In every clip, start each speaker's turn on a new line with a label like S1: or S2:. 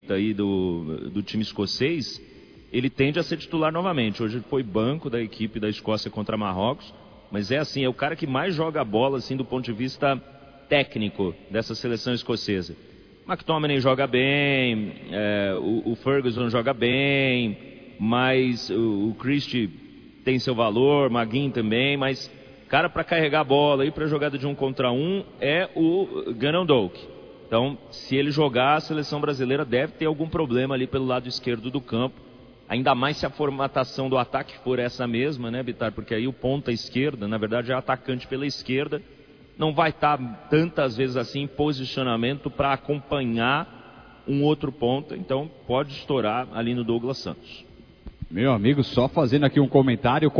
S1: direita aí do time escocês, ele tende a ser titular novamente. Hoje ele foi banco da equipe da Escócia contra Marrocos, mas é assim, é o cara que mais joga a bola assim, do ponto de vista técnico dessa seleção escocesa. McTominay joga bem, o Ferguson joga bem, mas o Christie tem seu valor, Maguinho também, mas cara para carregar a bola e para jogada de 1 contra 1 é o Gunnar Doak. Então, se ele jogar, a seleção brasileira deve ter algum problema ali pelo lado esquerdo do campo. Ainda mais se a formatação do ataque for essa mesma, né, Bitar? Porque aí o ponta esquerda, na verdade, é atacante pela esquerda. Não vai estar tantas vezes assim em posicionamento para acompanhar um outro ponta. Então, pode estourar ali no Douglas Santos.
S2: Meu amigo, só fazendo aqui um comentário,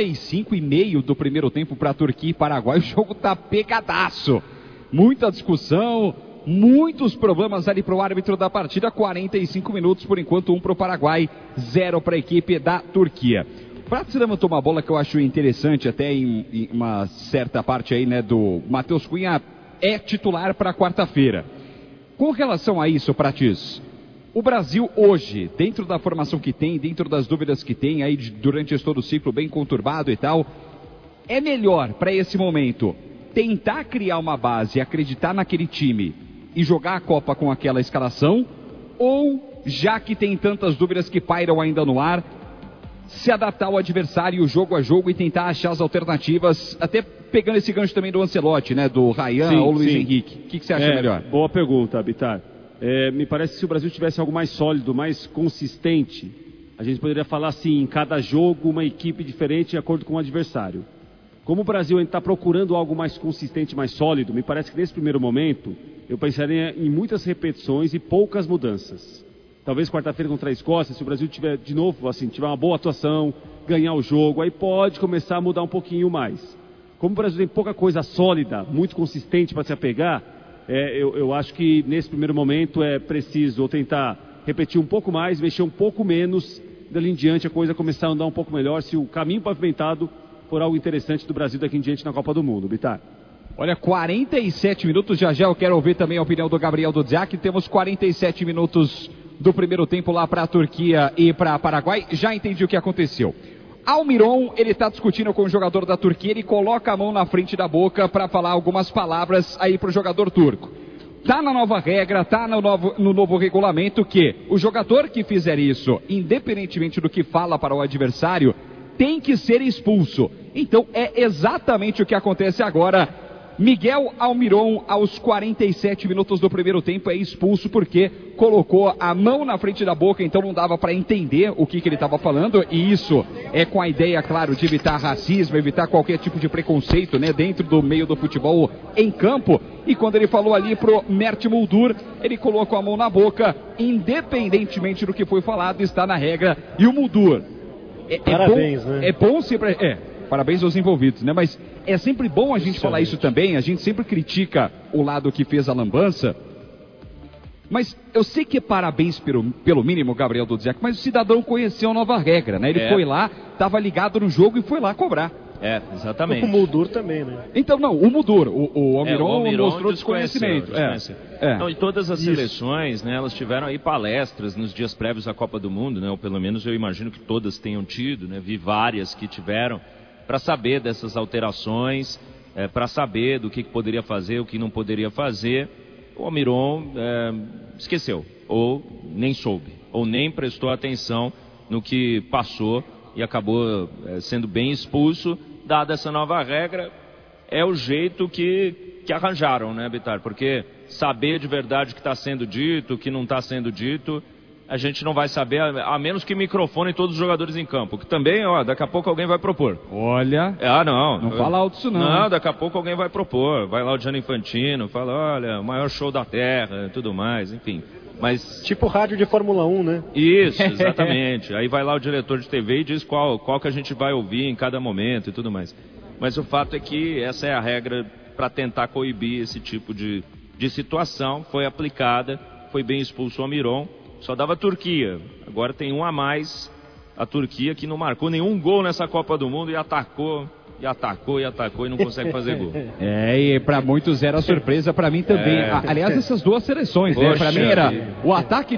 S2: 45,5 do primeiro tempo para Turquia e Paraguai. O jogo tá pegadaço. Muita discussão. Muitos problemas ali para o árbitro da partida. 45 minutos por enquanto, 1 para o Paraguai, 0 para a equipe da Turquia. Para se levantar uma bola que eu acho interessante até em uma certa parte aí, né, do Matheus Cunha, é titular para quarta-feira. Com relação a isso, Pratis, o Brasil hoje, dentro da formação que tem, dentro das dúvidas que tem aí durante todo o ciclo bem conturbado e tal, é melhor para esse momento tentar criar uma base, acreditar naquele time e jogar a Copa com aquela escalação, ou, já que tem tantas dúvidas que pairam ainda no ar, se adaptar ao adversário jogo a jogo e tentar achar as alternativas, até pegando esse gancho também do Ancelotti, né, do Ryan ou Luiz Henrique. O que você acha melhor?
S3: Boa pergunta, Bitar. Me parece que se o Brasil tivesse algo mais sólido, mais consistente, a gente poderia falar assim, em cada jogo uma equipe diferente de acordo com o adversário. Como o Brasil está procurando algo mais consistente, mais sólido, me parece que nesse primeiro momento eu pensaria em muitas repetições e poucas mudanças. Talvez quarta-feira contra a Escócia, se o Brasil tiver de novo, assim, tiver uma boa atuação, ganhar o jogo, aí pode começar a mudar um pouquinho mais. Como o Brasil tem pouca coisa sólida, muito consistente para se apegar, eu acho que nesse primeiro momento é preciso tentar repetir um pouco mais, mexer um pouco menos, dali em diante a coisa começar a andar um pouco melhor, se o caminho pavimentado for algo interessante do Brasil daqui em diante na Copa do Mundo, Bitar.
S2: Olha, 47 minutos, já eu quero ouvir também a opinião do Gabriel Dudziak. Temos 47 minutos do primeiro tempo lá para a Turquia e para Paraguai. Já entendi o que aconteceu. Almiron, ele está discutindo com o jogador da Turquia, ele coloca a mão na frente da boca para falar algumas palavras aí para o jogador turco. Tá na nova regra, tá no novo regulamento que o jogador que fizer isso, independentemente do que fala para o adversário, tem que ser expulso. Então é exatamente o que acontece agora. Miguel Almiron, aos 47 minutos do primeiro tempo, é expulso porque colocou a mão na frente da boca, então não dava para entender o que ele estava falando, e isso é com a ideia, claro, de evitar racismo, evitar qualquer tipo de preconceito, né, dentro do meio do futebol em campo. E quando ele falou ali pro Mert Muldur, ele colocou a mão na boca, independentemente do que foi falado, está na regra. E o Muldur,
S4: parabéns, né?
S2: É bom sempre... Parabéns aos envolvidos, né? Mas é sempre bom a gente falar isso também. A gente sempre critica o lado que fez a lambança. Mas eu sei que é parabéns pelo mínimo, Gabriel Dudziak, mas o cidadão conheceu a nova regra, né? Ele foi lá, estava ligado no jogo e foi lá cobrar.
S1: Exatamente.
S4: O Muldur também, né?
S2: Então, não, o Muldur, o Almiron mostrou desconhecimento.
S1: Então, e todas as seleções, né, elas tiveram aí palestras nos dias prévios à Copa do Mundo, né? Ou pelo menos eu imagino que todas tenham tido, né? Vi várias que tiveram, para saber dessas alterações, para saber do que poderia fazer, o que não poderia fazer. O Almiron esqueceu, ou nem soube, ou nem prestou atenção no que passou e acabou sendo bem expulso. Dada essa nova regra, é o jeito que arranjaram, né, Bitar? Porque saber de verdade o que está sendo dito, o que não está sendo dito, a gente não vai saber, a menos que microfone todos os jogadores em campo, que também, daqui a pouco alguém vai propor.
S2: Olha...
S1: Não
S2: fala alto isso não.
S1: Não, daqui a pouco alguém vai propor. Vai lá o Gianni Infantino, fala, olha, o maior show da Terra, tudo mais, enfim. Mas...
S4: Tipo rádio de Fórmula 1, né?
S1: Isso, exatamente. Aí vai lá o diretor de TV e diz qual que a gente vai ouvir em cada momento e tudo mais. Mas o fato é que essa é a regra para tentar coibir esse tipo de situação. Foi aplicada, foi bem expulso o Almiron. Só dava a Turquia. Agora tem um a mais. A Turquia que não marcou nenhum gol nessa Copa do Mundo e atacou e não consegue fazer gol.
S2: E para muitos era surpresa, para mim também. Aliás, essas duas seleções, né? Para mim era o ataque